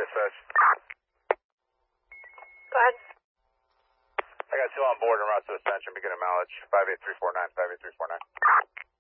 dispatch. Go ahead. I got 2 on board en route to Ascension, beginning mileage, 58349, 58349.